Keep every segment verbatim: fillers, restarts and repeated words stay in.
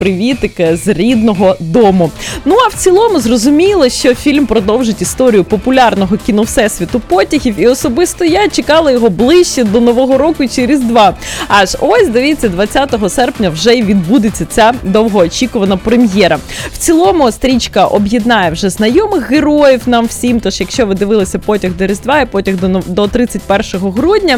привітики з рідного дому. Ну а в цілому зрозуміло, що фільм продовжить історію популярного кіно всесвіту потягів, і особисто я чекала його ближче до Нового року чи Різдва. Аж ось, дивіться, двадцятого серпня вже й відбудеться ця довгоочікувана прем'єра. В цілому стрічка об'єднає вже знайомих героїв нам всім, тож якщо ви дивилися «Потяг до Різдва» і «Потяг до, до тридцять першого грудня»,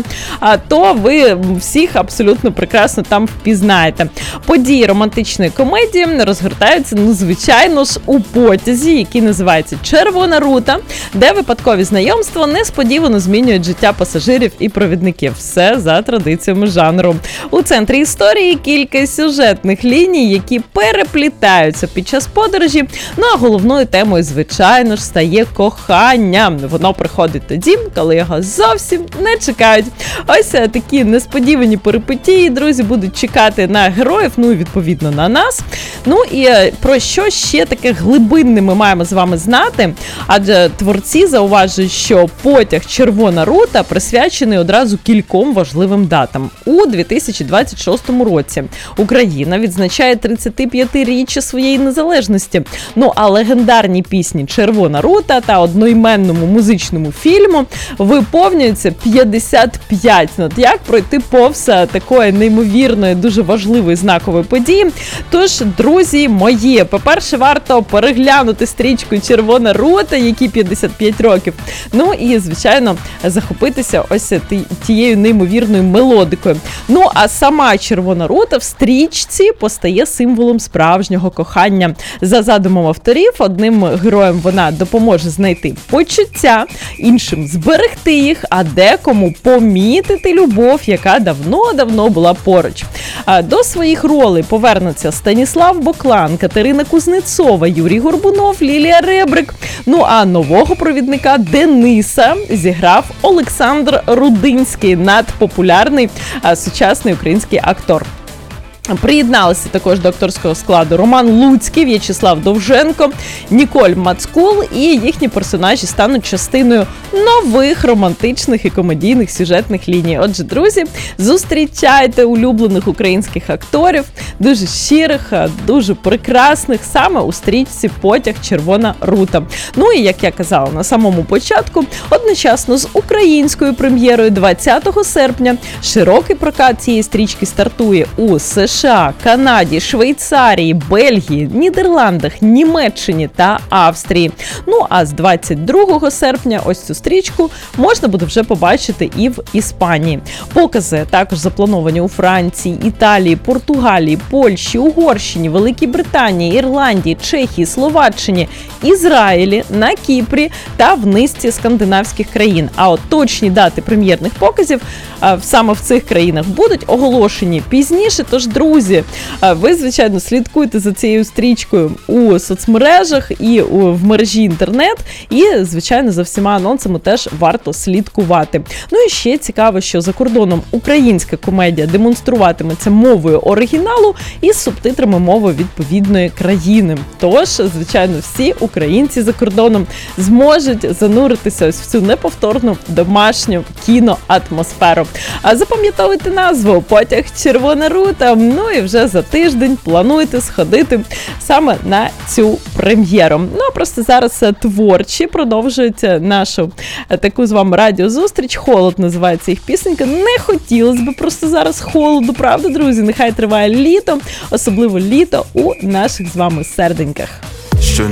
то ви всіх абсолютно прекрасно там впізнаєте. Події романтичної комедії розгортаються, ну, звичайно ж, у потязі, який називається «Червона рута», де випадкові знайомства несподівано змінюють життя пасажирів і провідників. Все за традиціями жанру. У центрі історії кілька сюжетних ліній, які переплітаються під час подорожі. Ну а головною темою, звичайно ж, стає кохання. Воно приходить тоді, коли його зовсім не чекають. Ось такі несподівані перипетії, друзі, будуть чекати на героїв, ну і відповідно на нас. Ну і про що ще таке глибинне ми маємо з вами знати? Адже творці зауважують, що потяг «Червона рута» присвячений одразу кільком важливим датам. У дві тисячі двадцять шостому році Україна відзначає тридцятип'ятиріччя своєї незалежності. Ну а легендарні пісні «Червона рута» та одноіменному музичному фільму виповнюються п'ятдесят п'ять. Ну, як пройти повз такої неймовірної, дуже важливої знакової події? Тож, друзі мої, по-перше, варто переглянути стрічку «Червона рута», якій п'ятдесят п'ять років. Ну і, звичайно, захопитися ось тією неймовірною мелодикою. Ну, а сама «Червона рута» в стрічці постає символом справжнього кохання. За задумом авторів, одним героям вона допоможе знайти почуття, іншим зберегти їх, а декому помітити любов, яка давно-давно була поруч. До своїх ролей повернуться Станіслав Боклан, Катерина Кузнецова, Юрій Горбунов, Лілія Ребрик. Ну а нового провідника Дениса зіграв Олександр Рудинський, надпопулярний сучасний український актор. Приєдналися також до акторського складу Роман Луцький, В'ячеслав Довженко, Ніколь Мацкул, і їхні персонажі стануть частиною нових романтичних і комедійних сюжетних ліній. Отже, друзі, зустрічайте улюблених українських акторів, дуже щирих, дуже прекрасних, саме у стрічці «Потяг. Червона рута». Ну і, як я казала на самому початку, одночасно з українською прем'єрою двадцятого серпня широкий прокат цієї стрічки стартує у США, США, Канаді, Швейцарії, Бельгії, Нідерландах, Німеччині та Австрії. Ну а з двадцять другого серпня ось цю стрічку можна буде вже побачити і в Іспанії. Покази також заплановані у Франції, Італії, Португалії, Польщі, Угорщині, Великій Британії, Ірландії, Чехії, Словаччині, Ізраїлі, на Кіпрі та в низці скандинавських країн. А от точні дати прем'єрних показів саме в цих країнах будуть оголошені пізніше. Тож, друзі, ви, звичайно, слідкуйте за цією стрічкою у соцмережах і в мережі інтернет, і, звичайно, за всіма анонсами теж варто слідкувати. Ну і ще цікаво, що за кордоном українська комедія демонструватиметься мовою оригіналу і з субтитрами мови відповідної країни. Тож, звичайно, всі українці за кордоном зможуть зануритися ось в цю неповторну домашню кіноатмосферу. А запам'ятовуйте назву «Потяг. Червона рута». Ну і вже за тиждень плануйте сходити саме на цю прем'єру. Ну а просто зараз творчі продовжують нашу таку з вами радіозустріч. «Холод» називається їх пісенька. Не хотілося б просто зараз холоду, правда, друзі? Нехай триває літо, особливо літо у наших з вами серденьках. Що